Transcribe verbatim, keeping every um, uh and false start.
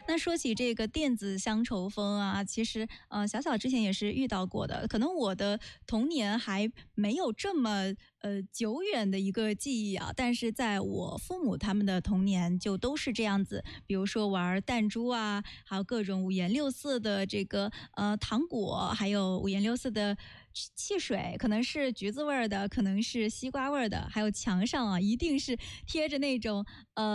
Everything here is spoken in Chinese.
那说起这个电子乡愁风啊，其实呃小小之前也是遇到过的。可能我的童年还没有这么呃久远的一个记忆啊，但是在我父母他们的童年就都是这样子，比如说玩弹珠啊，还有各种五颜六色的这个呃糖果，还有五颜六色的汽水，可能是橘子味儿的，可能是西瓜味儿的，还有墙上啊一定是贴着那种呃。